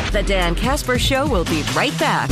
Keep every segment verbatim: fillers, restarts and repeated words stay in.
The Dan Casper Show will be right back.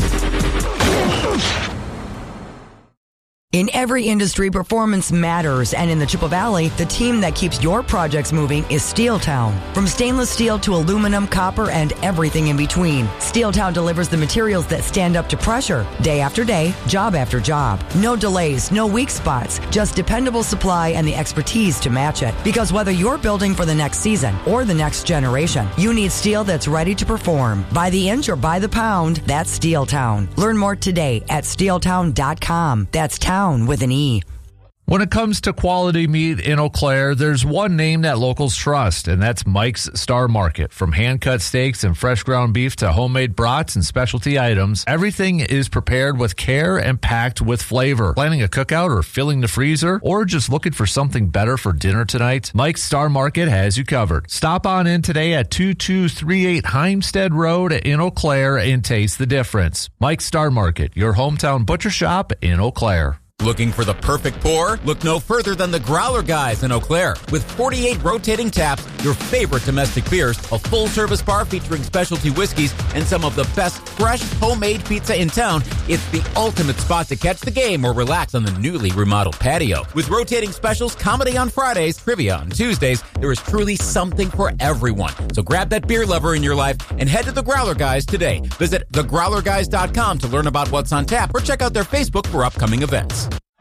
In every industry, performance matters, and in the Chippewa Valley, the team that keeps your projects moving is Steeltown. From stainless steel to aluminum, copper, and everything in between, Steeltown delivers the materials that stand up to pressure, day after day, job after job. No delays, no weak spots, just dependable supply and the expertise to match it. Because whether you're building for the next season or the next generation, you need steel that's ready to perform. By the inch or by the pound, that's Steeltown. Learn more today at steeltown dot com. That's town with an E. When it comes to quality meat in Eau Claire, there's one name that locals trust, and that's Mike's Star Market. From hand-cut steaks and fresh ground beef to homemade brats and specialty items, everything is prepared with care and packed with flavor. Planning a cookout or filling the freezer, or just looking for something better for dinner tonight? Mike's Star Market has you covered. Stop on in today at two two three eight Heimstead Road in Eau Claire and taste the difference. Mike's Star Market, your hometown butcher shop in Eau Claire. Looking for the perfect pour? Look no further than the Growler Guys in Eau Claire. With forty-eight rotating taps, your favorite domestic beers, a full-service bar featuring specialty whiskeys, and some of the best fresh homemade pizza in town, it's the ultimate spot to catch the game or relax on the newly remodeled patio. With rotating specials, comedy on Fridays, trivia on Tuesdays, there is truly something for everyone. So grab that beer lover in your life and head to the Growler Guys today. Visit the growler guys dot com to learn about what's on tap or check out their Facebook for upcoming events.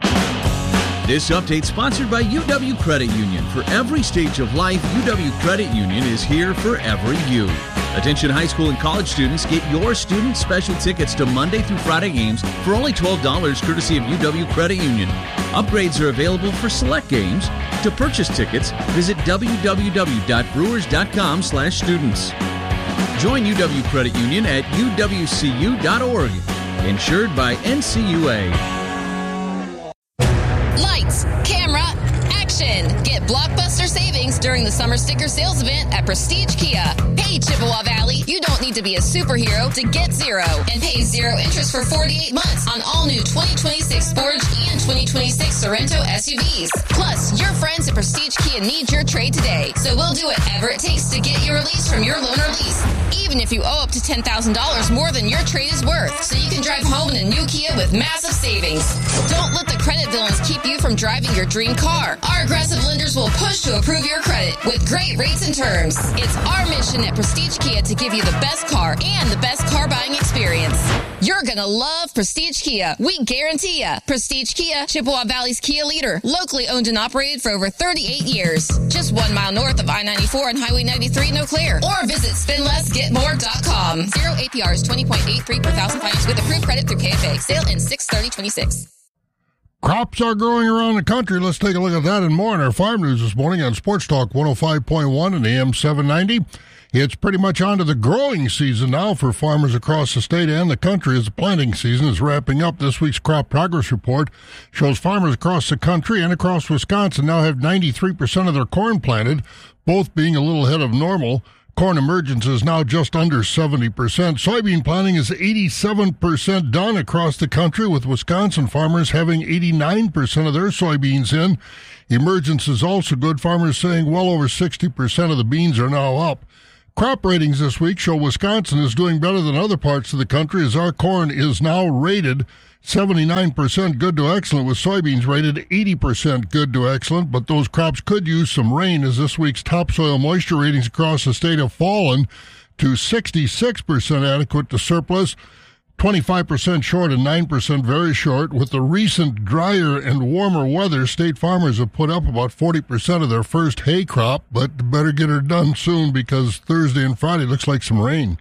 This update sponsored by U W Credit Union. For every stage of life, U W Credit Union is here for every you. Attention high school and college students, get your student special tickets to Monday through Friday games for only twelve dollars courtesy of U W Credit Union. Upgrades are available for select games. To purchase tickets, visit w w w dot brewers dot com slash students. Join U W Credit Union at u w c u dot org. Insured by N C U A. Lights, camera, action! Get blockbuster savings during the summer sticker sales event at Prestige Kia. Hey, Chippewa Valley, you don't need to be a superhero to get zero and pay zero interest for forty-eight months on all new twenty twenty-six Sportage and twenty twenty-six Sorento S U Vs. Plus, your friends at Prestige Kia need your trade today, so we'll do whatever it takes to get your release from your loan or lease, even if you owe up to ten thousand dollars more than your trade is worth, so you can drive home in a new Kia with massive savings. Don't let the credit villains keep you from driving your dream car. Our aggressive lenders will push to approve your credit with great rates and terms. It's our mission at Prestige Kia to give you the best car and the best car buying experience. You're gonna love Prestige Kia. We guarantee ya. Prestige Kia, Chippewa Valley's Kia leader, locally owned and operated for over thirty-eight years. Just one mile north of I ninety-four and Highway ninety-three in Eau Claire. Or visit spend less get more dot com. Zero A P R is twenty point eight three per thousand finance with approved credit through K F A. Sale in six thirty twenty-six. Crops are growing around the country. Let's take a look at that and more in our farm news this morning on Sports Talk one oh five point one and A M seven ninety. It's pretty much on to the growing season now for farmers across the state and the country as the planting season is wrapping up. This week's crop progress report shows farmers across the country and across Wisconsin now have ninety-three percent of their corn planted, both being a little ahead of normal. Corn emergence is now just under seventy percent. Soybean planting is eighty-seven percent done across the country, with Wisconsin farmers having eighty-nine percent of their soybeans in. Emergence is also good. Farmers saying well over sixty percent of the beans are now up. Crop ratings this week show Wisconsin is doing better than other parts of the country as our corn is now rated seventy-nine percent good to excellent, with soybeans rated eighty percent good to excellent. But those crops could use some rain as this week's topsoil moisture ratings across the state have fallen to sixty-six percent adequate to surplus, twenty-five percent short and nine percent very short. With the recent drier and warmer weather, state farmers have put up about forty percent of their first hay crop, but better get her done soon because Thursday and Friday looks like some rain.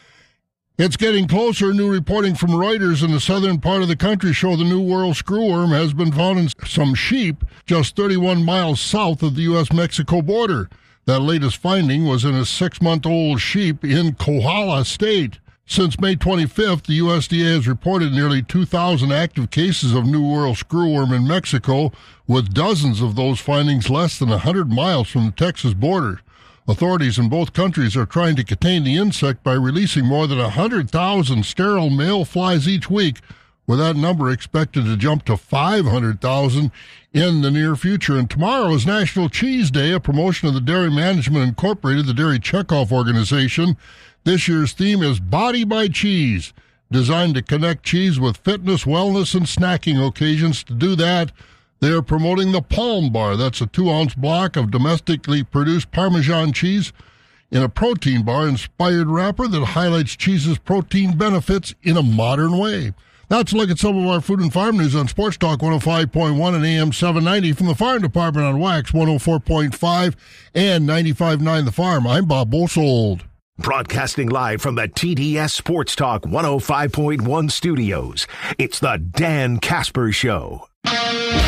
It's getting closer. New reporting from Reuters in the southern part of the country show the New World screwworm has been found in some sheep just thirty-one miles south of the U S Mexico border. That latest finding was in a six-month-old sheep in Kohala State. Since May twenty-fifth, the U S D A has reported nearly two thousand active cases of New World screwworm in Mexico, with dozens of those findings less than one hundred miles from the Texas border. Authorities in both countries are trying to contain the insect by releasing more than one hundred thousand sterile male flies each week, with that number expected to jump to five hundred thousand in the near future. And tomorrow is National Cheese Day, a promotion of the Dairy Management Incorporated, the Dairy Checkoff organization. This year's theme is Body by Cheese, designed to connect cheese with fitness, wellness, and snacking occasions. To do that, they are promoting the Palm Bar. That's a two-ounce block of domestically produced Parmesan cheese in a protein bar-inspired wrapper that highlights cheese's protein benefits in a modern way. That's a look at some of our food and farm news on Sports Talk one oh five point one and A M seven ninety from the Farm Department on Wax one oh four point five and ninety-five point nine The Farm. I'm Bob Bosold. Broadcasting live from the T D S Sports Talk one oh five point one studios, it's the Dan Casper Show.